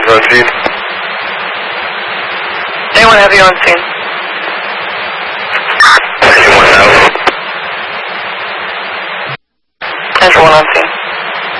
on scene. Anyone have you on scene? Anyone out? Enter 1 on scene.